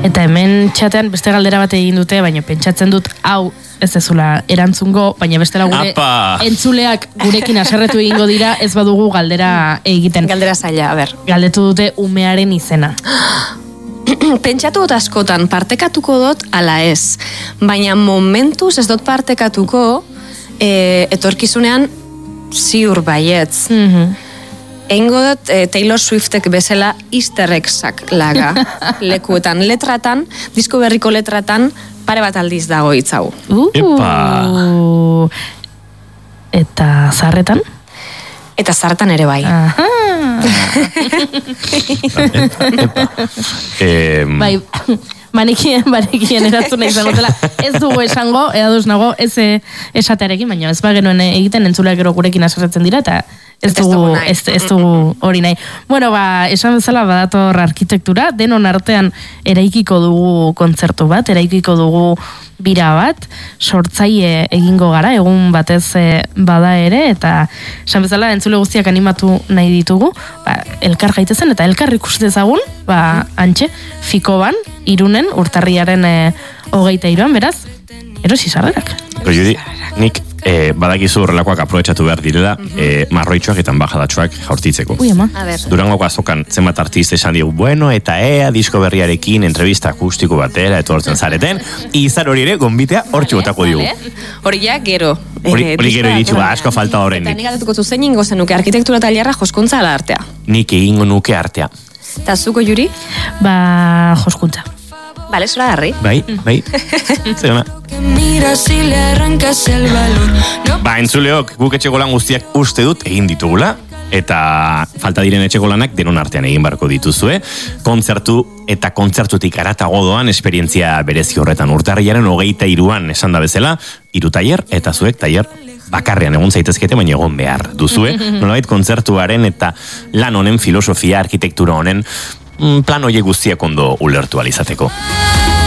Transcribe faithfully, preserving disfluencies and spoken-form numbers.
Eta hemen txatean beste galdera bat egin dute, baina pentsatzen dut hau ez ezula erantzungo, baina bestela gure Apa. entzuleak gurekin aserretu egingo dira, ez badugu galdera egiten. Galdera zaila, a ber. Galdetu dute umearen izena. Pentsatu dut askotan, partekatuko dut ala ez. Baina momentuz ez dut partekatuko, e, etorkizunean ziur baietz. Mhm. Eingo dut e, Taylor Swiftek bezala easter eggsak laga lekuetan, letratan, disko berriko letratan, pare bat aldiz dago hitzau. Uh, Epa. Eta zarretan? Eta zartan ere bai. Aha. Eh, Bai, manekien, manekien eratzuna izango zela. Ez dugu esango, edaduz nago, ez eh, esatearekin, baina ez bagenuen egiten entzuleak gero gurekin aserretzen dira, eta ez dugu, ez, ez dugu hori nahi. Bueno, ba, esan bezala badator arkitektura, denon artean eraikiko dugu kontzertu bat, eraikiko dugu bira bat, sortzaile egingo gara, egun batez eh, bada ere, eta esan bezala entzule guztiak animatu nahi ditugu, ba, elkar gaitezen eta elkar ikusi dezagun, ba, antxe, Fikoban, Irunen, urtarriaren eh, hogeita iruan, beraz, erosi sarrerak. Judi, nik eh, badakizu horrelakoak aprobetxatu behar direla, eh, marroitxoak eta enbajadatxoak jaurtitzeko. Ui, ama. A ber. Durangoko azokan zenbat artista esan digu, bueno, eta ea disko berriarekin entrevista akustiko batera etortzen zareten, izan hori ere gonbitea hortxe botako digu. Hori ja, gero. Hori hori gero iritsu, ba, asko falta Eta horrenik. nik galdetuko zu zein ingo zenuke arkitektura tailerra joskuntza ala artea. Nik egingo nuke artea. Eta zuko Juri? Ba, joskuntza. Bale, zora harri. Bai, bai. Zerona. Ba, entzuleok, guk etxeko lan guztiak uste dut egin ditugula, eta falta diren etxeko lanak denon artean egin barko dituzue. Kontzertu eta kontzertutik aratago doan esperientzia berezi horretan urtarriaren hogeita iruan esan da bezala, hiru tailer eta zuek tailer bakarrean egun zaitezkete, baina egon behar duzue. Nolabait kontzertuaren eta lan honen filosofia, arkitektura honen plan hoiek guztiak ondo ulertu alizateko.